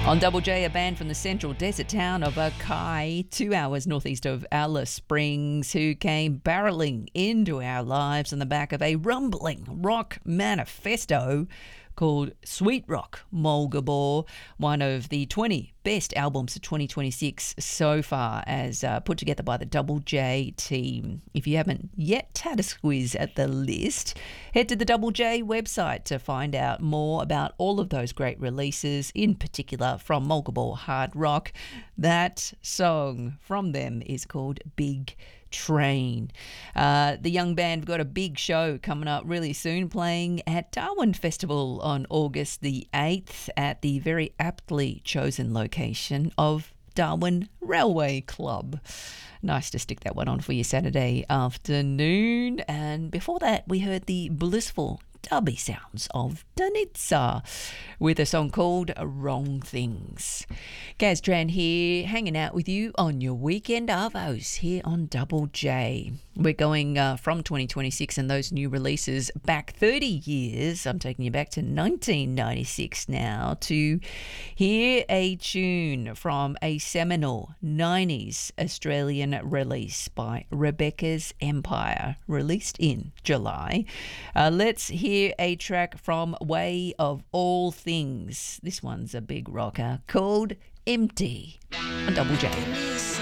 On Double J, a band from the central desert town of Akai, 2 hours northeast of Alice Springs, who came barreling into our lives on the back of a rumbling rock manifesto called Sweet Rock Mulgabor, one of the 20 best albums of 2026 so far, as put together by the Double J team. If you haven't yet had a squiz at the list, head to the Double J website to find out more about all of those great releases, in particular from Mulgabor Hard Rock. That song from them is called Big Train. The young band have got a big show coming up really soon, playing at Darwin Festival on August the 8th at the very aptly chosen location of Darwin Railway Club. Nice to stick that one on for your Saturday afternoon. And before that, we heard the blissful dubby sounds of Danitza with a song called Wrong Things. Gaz Tran here, hanging out with you on your weekend arvos here on Double J. We're going from 2026 and those new releases back 30 years. I'm taking you back to 1996 now to hear a tune from a seminal 90s Australian release by Rebecca's Empire, released in July. Let's hear a track from Way of All Things. This one's a big rocker called Empty on Double J.